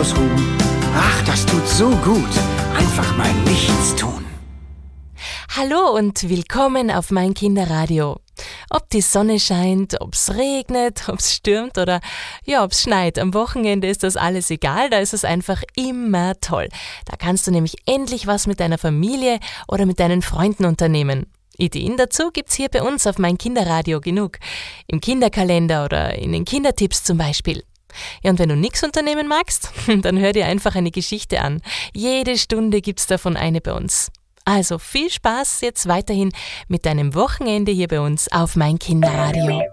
ausruhen. Ach, das tut so gut. Einfach mal nichts tun. Hallo und willkommen auf mein Kinderradio. Ob die Sonne scheint, ob's regnet, ob's stürmt oder ob's schneit, am Wochenende ist das alles egal, da ist es einfach immer toll. Da kannst du nämlich endlich was mit deiner Familie oder mit deinen Freunden unternehmen. Ideen dazu gibt's hier bei uns auf mein Kinderradio genug. Im Kinderkalender oder in den Kindertipps zum Beispiel. Ja, und wenn du nichts unternehmen magst, dann hör dir einfach eine Geschichte an. Jede Stunde gibt's davon eine bei uns. Also viel Spaß jetzt weiterhin mit deinem Wochenende hier bei uns auf mein Kinderradio.